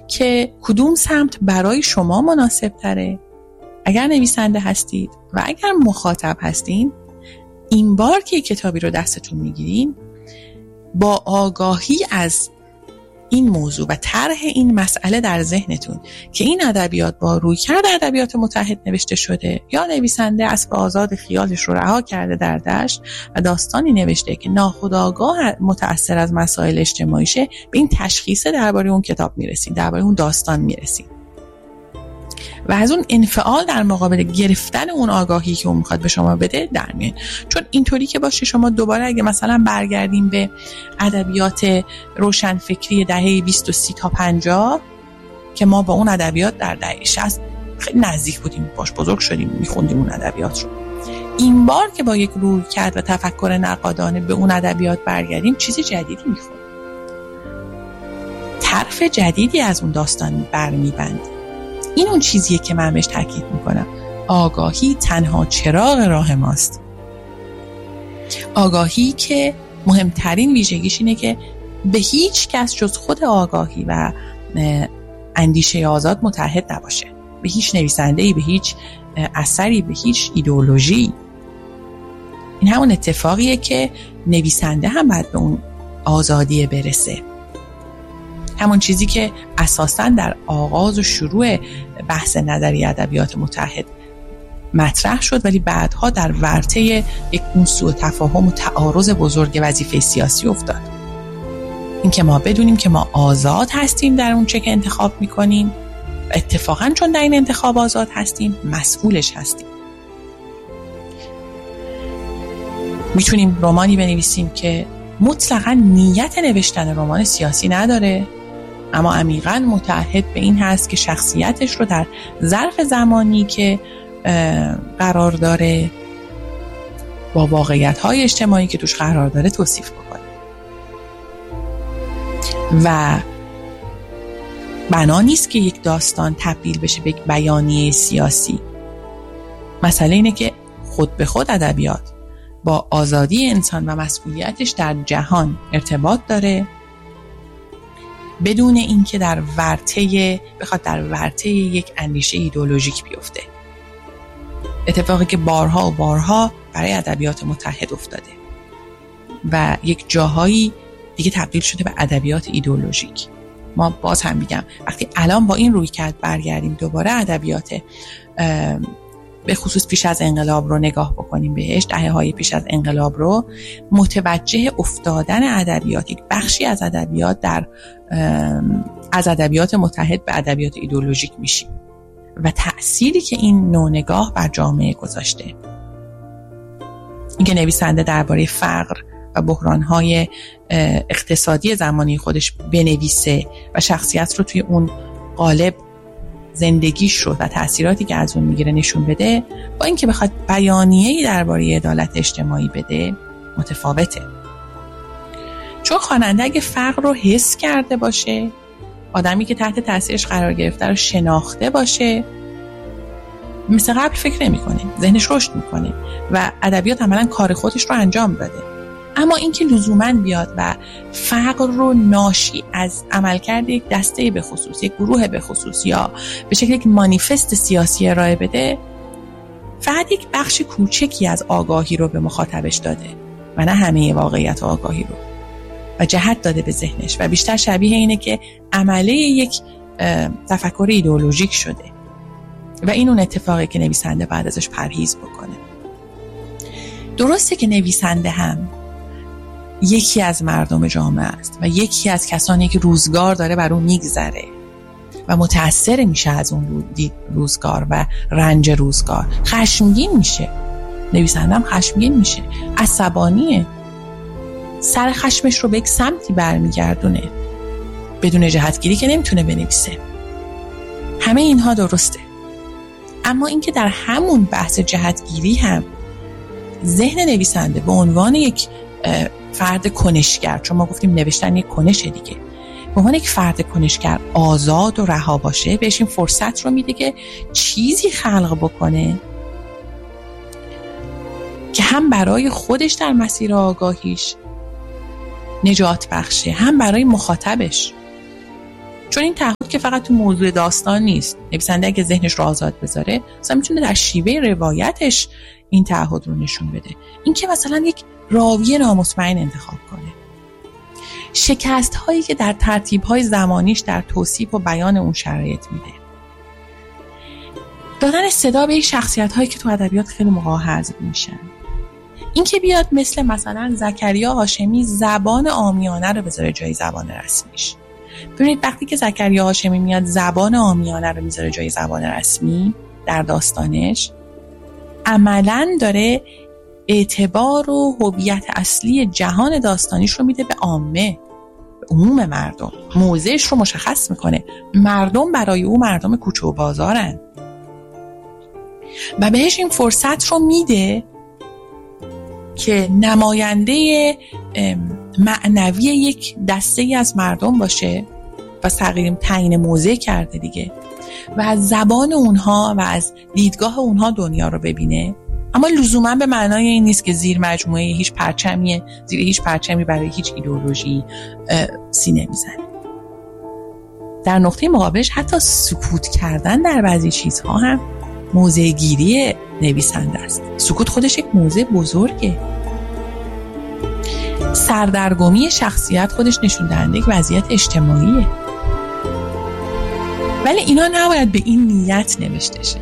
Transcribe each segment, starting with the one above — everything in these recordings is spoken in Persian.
که کدوم سمت برای شما مناسب تره. اگر نویسنده هستید و اگر مخاطب هستین، این بار که کتابی رو دستتون میگیرین با آگاهی از این موضوع و طرح این مسئله در ذهنتون که این ادبیات با رویکرد ادبیات متحد نوشته شده یا نویسنده اسب آزاد خیالش رو رها کرده در دشت و داستانی نوشته که ناخودآگاه متأثر از مسائل اجتماعیشه، به این تشخیص درباره اون کتاب میرسید، درباره اون داستان میرسید و از اون انفعال در مقابل گرفتن اون آگاهی که اون میخواد به شما بده در میاد. چون اینطوری که باشه شما دوباره اگه مثلا برگردیم به ادبیات روشنفکری دهه 20 و 30 تا 50 که ما با اون ادبیات در دهه 60 خیلی نزدیک بودیم، باش بزرگ شدیم، میخوندیم اون ادبیات رو. این بار که با یک رویکرد و تفکر نقادانه به اون ادبیات برگردیم، چیز جدیدی میخونیم، طرف جدیدی از اون داستان برمیبندیم. این اون چیزیه که من بهش تاکید میکنم. آگاهی تنها چراغ راه ماست. آگاهی که مهمترین ویژگیش اینه که به هیچ کس جز خود آگاهی و اندیشه آزاد متحد نباشه. به هیچ نویسنده‌ای، به هیچ اثری، به هیچ ایدئولوژی. این همون اتفاقیه که نویسنده هم باید به اون آزادی برسه. همون چیزی که اساساً در آغاز و شروع بحث نظریه ادبیات متحد مطرح شد، ولی بعدها در ورطه یک سوء تفاهم و تعارض بزرگ وظیفه سیاسی افتاد. این که ما بدونیم که ما آزاد هستیم در اون چه که انتخاب میکنیم و اتفاقاً چون در این انتخاب آزاد هستیم مسئولش هستیم. میتونیم رمانی بنویسیم که مطلقاً نیت نوشتن رمان سیاسی نداره، اما عمیقاً متعهد به این هست که شخصیتش رو در ظرف زمانی که قرار داره با واقعیت‌های اجتماعی که توش قرار داره توصیف بکنه و بنا نیست که یک داستان تبدیل بشه به یک بیانیه سیاسی. مسئله اینه که خود به خود ادبیات با آزادی انسان و مسئولیتش در جهان ارتباط داره بدون اینکه بخواد در ورطه یک اندیشه ایدئولوژیک بیفته. اتفاقی که بارها و بارها برای ادبیات متحد افتاده و یک جاهایی دیگه تبدیل شده به ادبیات ایدئولوژیک. ما باز هم میگم وقتی الان با این رویکرد برگردیم دوباره ادبیات به خصوص پیش از انقلاب رو نگاه بکنیم بهش، دهه‌های پیش از انقلاب رو، متوجه افتادن ادبیات، یک بخشی از ادبیات از ادبیات متحد به ادبیات ایدئولوژیک میشیم و تأثیری که این نوع نگاه بر جامعه گذاشته. اینکه نویسنده درباره فقر و بحران‌های اقتصادی زمانی خودش بنویسه و شخصیت رو توی اون قالب زندگیش رو و تأثیراتی که از اون میگیره نشون بده، با اینکه بخواد بیانیه‌ای درباره عدالت اجتماعی بده متفاوته. چون خواننده اگه فقر رو حس کرده باشه، آدمی که تحت تأثیرش قرار گرفته رو شناخته باشه، مثل قبل فکر نمی‌کنه، ذهنش رشد می‌کنه و ادبیات عملاً کار خودش رو انجام داده. اما اینکه لزوماً بیاد و فقر رو ناشی از عملکرد یک دسته به خصوص، یک گروه به خصوص یا به شکل یک مانیفست سیاسی ارائه بده، فقط یک بخش کوچکی از آگاهی رو به مخاطبش داده و نه همه واقعیت آگاهی رو و جهت داده به ذهنش و بیشتر شبیه اینه که عمله یک تفکر ایدئولوژیک شده و این اون اتفاقی که نویسنده بعد ازش پرهیز بکنه. درسته که نویسنده هم یکی از مردم جامعه است و یکی از کسانی که روزگار داره بر اون میگذره و متأثر میشه از اون روزگار و رنج روزگار، خشمگین میشه، نویسنده هم خشمگین میشه، عصبانیه، سر خشمش رو به یک سمتی برمیگردونه، بدون جهتگیری که نمیتونه بنویسه. همه اینها درسته، اما اینکه در همون بحث جهتگیری هم ذهن نویسنده به عنوان یک فرد کنشگر، چون ما گفتیم نوشتن یک کنشه دیگه، به عنوان یک فرد کنشگر آزاد و رها باشه، بهش این فرصت رو میده که چیزی خلق بکنه که هم برای خودش در مسیر آگاهیش نجات بخشه، هم برای مخاطبش. چون این تعهد که فقط تو موضوع داستان نیست. نویسنده اگه ذهنش رو آزاد بذاره مثلا میتونه در شیوه روایتش این تعهد رو نشون بده. این که مثلا یک راوی نامطمئن انتخاب کنه، شکست هایی که در ترتیب های زمانیش در توصیف و بیان اون شرایط میده، دادن صدا به شخصیت هایی که تو ادبیات خیلی موقع حذف میشن. این که بیاد مثلا زکریا هاشمی زبان عامیانه رو بذاره جای زبان رسمیش. ببینید وقتی که زکریا هاشمی میاد زبان عامیانه رو میذاره جای زبان رسمی در داستانش، عملاً داره اعتبار و هویت اصلی جهان داستانیش رو میده به عامه، به عموم مردم. موضعش رو مشخص میکنه. مردم برای او مردم کوچه و بازارن و بهش این فرصت رو میده که نماینده معنوی یک دسته ای از مردم باشه و تغییر تعیین موضع کرده دیگه و از زبان اونها و از دیدگاه اونها دنیا رو ببینه. اما لزوما به معنای این نیست که زیر مجموعه هیچ پرچمی برای هیچ ایدئولوژی سینه میزنه. در نقطه مقابلش حتی سکوت کردن در بعضی چیزها هم موضع گیری نویسنده است. سکوت خودش یک موضع بزرگه. سردرگمی شخصیت خودش نشون دهنده یک وضعیت اجتماعیه. ولی اینا نباید به این نیت نوشته شه.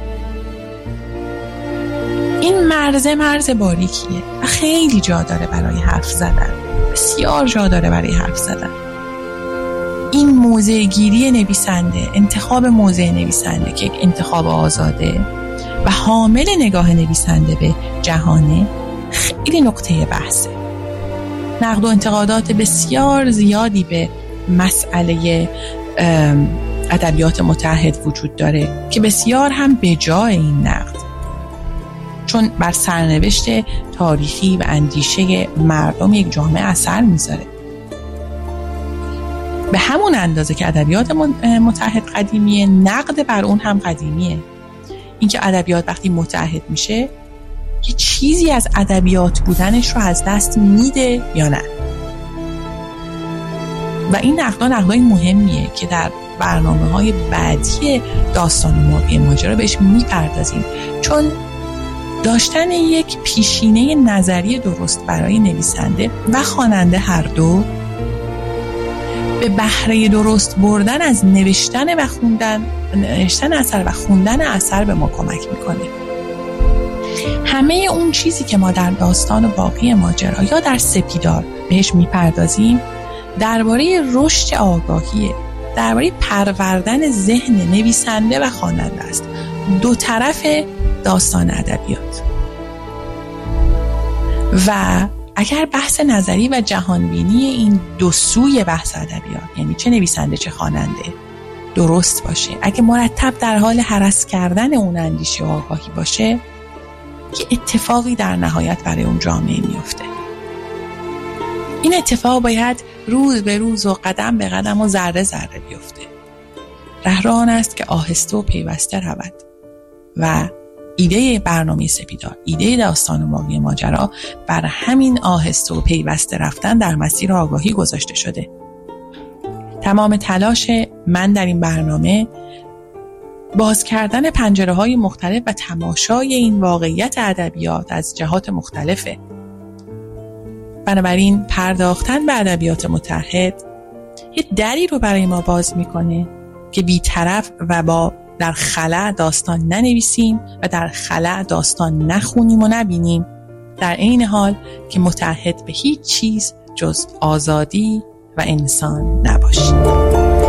این مرز باریکیه و خیلی جا داره برای حرف زدن. بسیار جا داره برای حرف زدن. این موضع گیری نویسنده، انتخاب موضع نویسنده که یک انتخاب آزاده و حامل نگاه نویسنده به جهانه، خیلی نقطه بحثه. نقد و انتقادات بسیار زیادی به مسئله ادبیات متحد وجود داره که بسیار هم به جای این نقد، چون بر سرنوشت تاریخی و اندیشه مردم یک جامعه اثر میذاره. به همون اندازه که ادبیات متحد قدیمیه، نقد بر اون هم قدیمیه. اینکه ادبیات وقتی متحد میشه یه چیزی از ادبیات بودنش رو از دست میده یا نه. و این نقدای مهمیه که در برنامه‌های بعدی داستان مرغی ماجرا بهش میپردازیم، چون داشتن یک پیشینه نظری درست برای نویسنده و خواننده هر دو به بهره درست بردن از نوشتن اثر و خوندن اثر به ما کمک میکنه. همه اون چیزی که ما در داستان باقی ماجرا یا در سپیدار بهش میپردازیم درباره رشد آگاهیه، درباره پروردن ذهن نویسنده و خواننده است، دو طرف داستان ادبیات. و اگر بحث نظری و جهانبینی این دو سوی بحث ادبیات، یعنی چه نویسنده چه خواننده، درست باشه، اگه مرتب در حال هرس کردن اون اندیشه و آگاهی باشه، یه اتفاقی در نهایت برای اون جامعه میفته. این اتفاق باید روز به روز و قدم به قدم و ذره ذره بیفته. رهران است که آهسته و پیوسته رود. و ایده برنامه سپیدار، ایده داستان مرغی ماجرا بر همین آهسته و پیوسته رفتن در مسیر آگاهی گذاشته شده. تمام تلاش من در این برنامه باز کردن پنجره‌های مختلف و تماشای این واقعیت ادبیات از جهات مختلفه. بنابراین پرداختن به ادبیات متحد یه دری رو برای ما باز میکنه که بی‌طرف و در خلأ داستان ننویسیم و در خلأ داستان نخونیم و نبینیم، در عین حال که متحد به هیچ چیز جز آزادی و انسان نباشیم.